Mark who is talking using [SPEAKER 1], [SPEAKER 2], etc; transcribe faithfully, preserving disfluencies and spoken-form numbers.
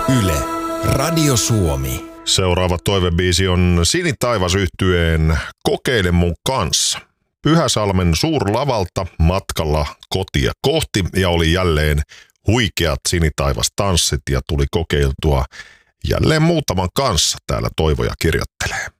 [SPEAKER 1] Yle, Radio Suomi.
[SPEAKER 2] Seuraava toivebiisi on Sinitaivas -yhtyeen Kokeile mun kanssa. Pyhäsalmen suurlavalta matkalla kotia kohti ja oli jälleen huikeat sinitaivastanssit ja tuli kokeiltua jälleen muutaman kanssa. Täällä Toivoja kirjoittelee.